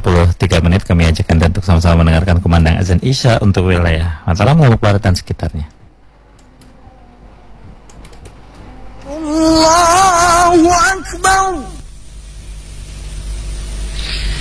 menit kami ajak Anda untuk sama-sama mendengarkan kumandang azan Isya untuk wilayah Mataram, Lombok Barat dan sekitarnya.